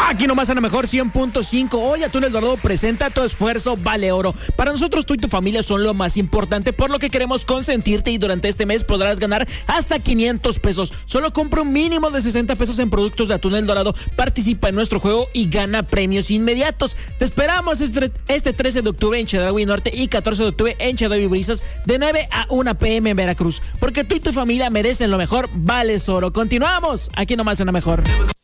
Aquí nomás a la mejor 100.5. Hoy Atún El Dorado presenta Tu esfuerzo vale oro. Para nosotros tú y tu familia son lo más importante, por lo que queremos consentirte y durante este mes podrás ganar hasta 500 pesos. Solo compra un mínimo de 60 pesos en productos de Atún El Dorado, participa en nuestro juego y gana premios inmediatos. Te esperamos este 13 de octubre en Chedraui Norte y 14 de octubre en Chedraui Brisas de 9 a 1 p.m. en Veracruz. Porque tú y tu familia merecen lo mejor, vales oro. Continuamos, aquí nomás en la mejor.